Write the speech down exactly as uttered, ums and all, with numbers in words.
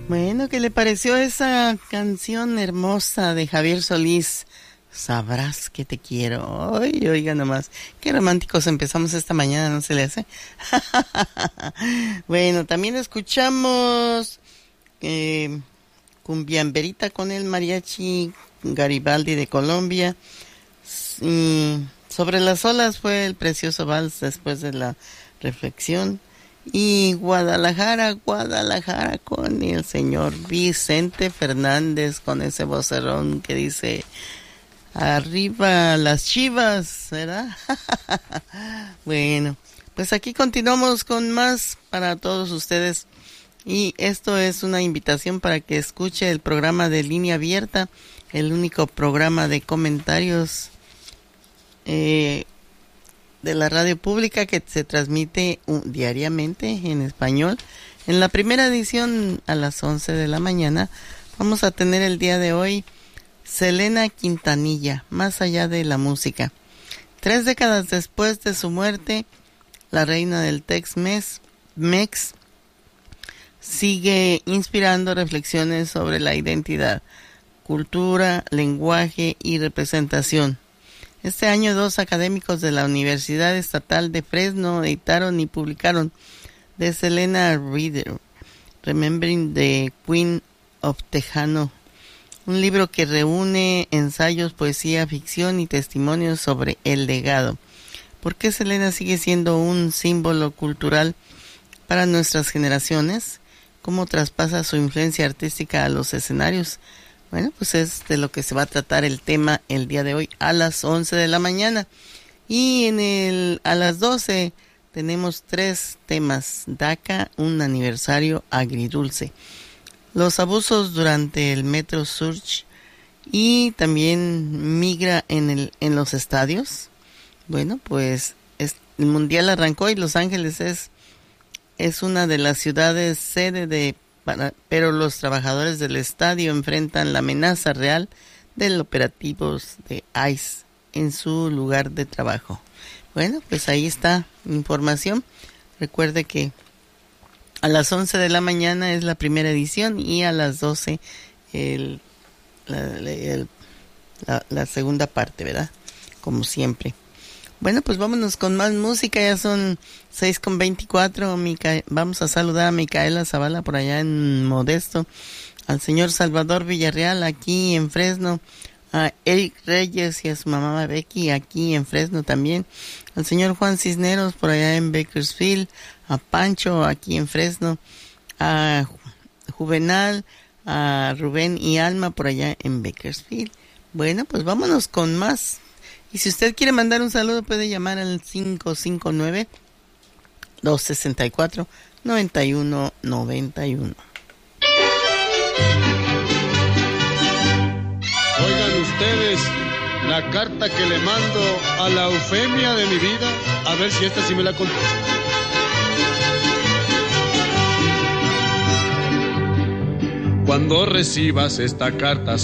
Bueno, ¿qué le pareció esa canción hermosa de Javier Solís? Sabrás que te quiero. Ay, oiga nomás, qué románticos empezamos esta mañana, ¿no se le hace? Bueno, también escuchamos eh, Cumbiamberita con el mariachi Garibaldi de Colombia. Y Sobre las olas fue el precioso vals después de la reflexión. Y Guadalajara, Guadalajara con el señor Vicente Fernández con ese vocerrón que dice arriba las Chivas, ¿verdad? Bueno, pues aquí continuamos con más para todos ustedes y esto es una invitación para que escuche el programa de Línea Abierta, el único programa de comentarios eh, de la radio pública que se transmite uh, diariamente en español. En la primera edición a las once de la mañana vamos a tener el día de hoy Selena Quintanilla, Más allá de la música. Tres décadas después de su muerte, la reina del Tex-Mex Mex, sigue inspirando reflexiones sobre la identidad, cultura, lenguaje y representación. Este año dos académicos de la Universidad Estatal de Fresno editaron y publicaron de Selena Reader, Remembering the Queen of Tejano, un libro que reúne ensayos, poesía, ficción y testimonios sobre el legado. ¿Por qué Selena sigue siendo un símbolo cultural para nuestras generaciones? ¿Cómo traspasa su influencia artística a los escenarios? Bueno, pues es de lo que se va a tratar el tema el día de hoy a las once de la mañana. Y en el a las doce tenemos tres temas. DACA, un aniversario agridulce. Los abusos durante el Metro Surge y también migra en el en los estadios. Bueno, pues es, el mundial arrancó y Los Ángeles es, es una de las ciudades sede de... Para, pero los trabajadores del estadio enfrentan la amenaza real de operativos de ICE en su lugar de trabajo. Bueno, pues ahí está información. Recuerde que a las once de la mañana es la primera edición y a las doce el, la, el, la, la segunda parte, ¿verdad? Como siempre. Bueno, pues vámonos con más música, ya son seis con veinticuatro, Mica- vamos a saludar a Micaela Zavala por allá en Modesto, al señor Salvador Villarreal aquí en Fresno, a Eric Reyes y a su mamá Becky aquí en Fresno también, al señor Juan Cisneros por allá en Bakersfield, a Pancho aquí en Fresno, a Juvenal, a Rubén y Alma por allá en Bakersfield. Bueno, pues vámonos con más. Y si usted quiere mandar un saludo, puede llamar al cinco cinco nueve, dos seis cuatro, nueve uno nueve uno. Oigan ustedes la carta que le mando a la Eufemia de mi vida, a ver si esta sí me la contesta. Cuando recibas esta carta,